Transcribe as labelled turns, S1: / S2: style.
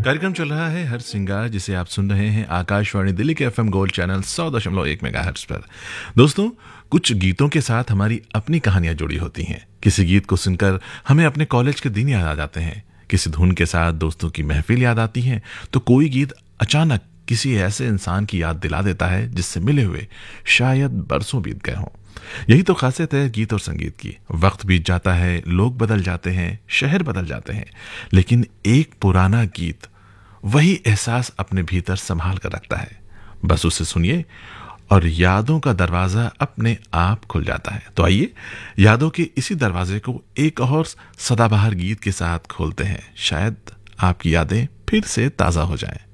S1: कार्यक्रम चल रहा है हर सिंगार, जिसे आप सुन रहे हैं आकाशवाणी दिल्ली के एफएम गोल्ड चैनल 100.1 मेगाहर्ट्ज पर। दोस्तों, कुछ गीतों के साथ हमारी अपनी कहानियां जुड़ी होती हैं। किसी गीत को सुनकर हमें अपने कॉलेज के दिन याद आ जाते हैं, किसी धुन के साथ दोस्तों की महफिल याद आती है, तो कोई गीत अचानक किसी ऐसे इंसान की याद दिला देता है जिससे मिले हुए शायद बरसों बीत गए हों। यही तो खासियत है गीत और संगीत की। वक्त बीत जाता है, लोग बदल जाते हैं, शहर बदल जाते हैं, लेकिन एक पुराना गीत वही एहसास अपने भीतर संभाल कर रखता है। बस उसे सुनिए और यादों का दरवाजा अपने आप खुल जाता है। तो आइए यादों के इसी दरवाजे को एक और सदाबहार गीत के साथ खोलते हैं। शायद आपकी यादें फिर से ताजा हो जाएं।